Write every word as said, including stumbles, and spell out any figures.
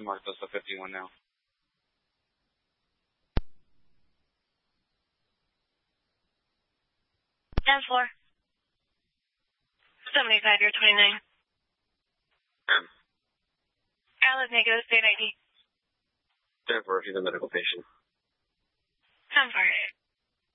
Mark Delta fifty-one now. ten four. seventy-five, you're twenty-nine. Um, Alice negative, state I D. ten four, she's a medical patient. ten four.